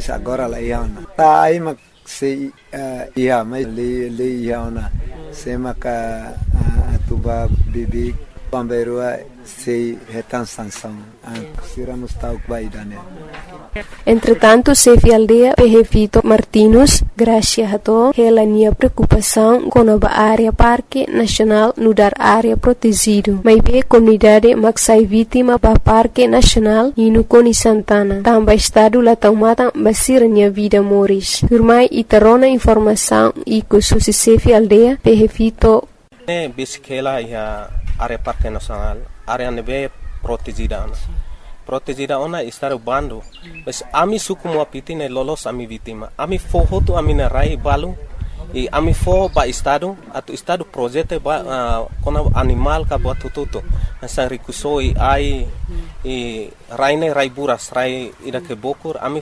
Agora lá iana. Tá aí mas se ia mas le iana. Se maka atuba bibi Pamberua se retan sanção. Siramos tal baidane. Entretanto, chefe aldeia Pejefito Martinus, graças a to, ela preocupação com a área Parque Nacional no dar área protegido. Mas bem comunidade maxai vítima para Parque Nacional e no Coni Santana. Também estado lá tomada basira minha vida moris. Turmai e tarona informação e com o chefe aldeia Pejefito. Bisquela e a área Parque Nacional, área nebe protegida. Protegida ona estar bando, mas ami suku mo apitine lolos ami vítima. Ami fohoto ami na rai balu e ami fo ba estado atu estado projeto ba kona animal ka buat tututo. Asa rikuso e ai e raine rai buras rai ida ke bokur ami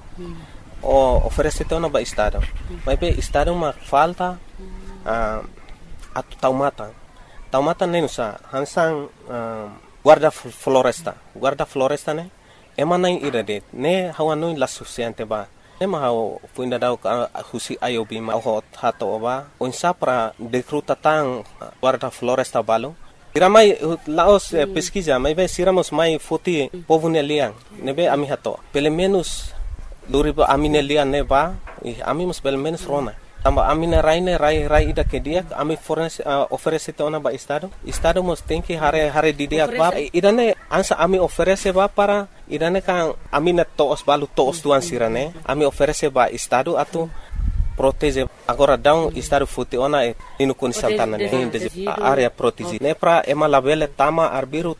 oferece ona ba estado. Mas be estado ma falta atu taumata nenusa hansang guarda floresta ne emanai irade ne hawanui la suficiente ba ne ma hau puinda dau husi ayobi ma hot hato ba onsa para decruta tang guarda floresta balo iramai laos pesquisa mai vai siramos mai foti povo nelian nebe ami hato pelo menos luriba aminelian ne ba ami pelo menos rona tamba amina rai ida ke dia ami oferece ona ba estado mos tem que hare di dia ba idane ansa ami oferece ba para idane kan amina toos balu toos tuan sirane ami oferece ba estado atu protege agora down estado futi ona inu kun santana ne area protege ne pra ema labele tama arbiru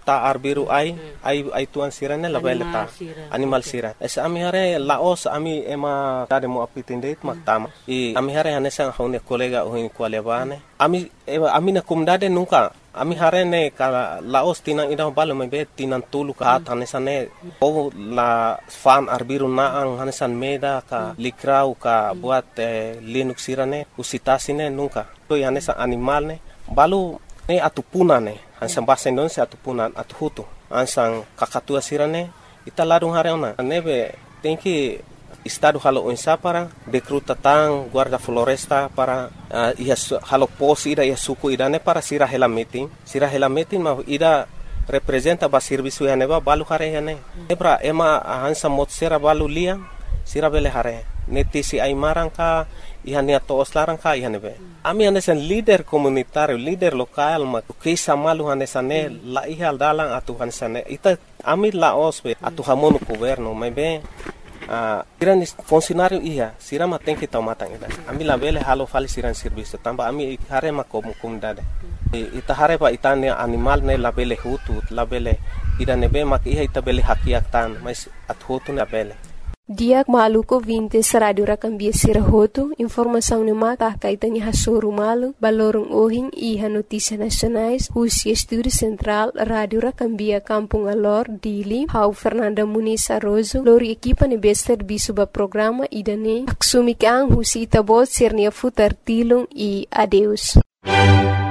ai tuan sirane labele ta animal sira es ami hare laos ami ema tade mo apitinde mak tama e ami hare hanesa hone kolega ohin kwalebane ami na kumdade nunca ami hare ne ka laos tinang ida balo mebe tinang tulu ka hanesa ne o la fan arbiru na ang hanesan meda ka likrau ka buat linux sirane usitasine nunca to hanesa animal ne balu ne atupuna ne hansan bahasa Indonesia atupunan atuhutu ansang kakatua sirane ita larung hare ona nebe tem que estado halo onsa para decruta tang guarda floresta para halo pos ida ia suku ida ne para sira hela meeting ma ida representa ba serviço ya neba balu hare ya ne ebra ema hansa mot sera balu lia sira bele hare netisi ai marangka ihania toos larangka ihanebe ami hanesan líder comunitário líder lokal ma kisa malu hanesane la ihal dalang atu hanesane ita ami la osbe atu hamono governo mebe siran funcionário ia sirama tem que tomar ida ami la bele halo fali siran serviço tamba ami hare ma comunidade ita hare ba itane animal ne la bele hutu la bele ida nebe mak iha ita bele hakiak tan mas at hutu na bele Diak maluko 20 radio rakambia sirahoto informação ne mata kaitan ha soru malu balorong ohing iha notícia nacionais Husi Estúdio Central Radio Rakambia Kampung Alor Dili Hau Fernanda Muniz Arrozo lori equipa ne bester bisuba programa idane aksumi kang husi tabot sernia futar tilung e adeus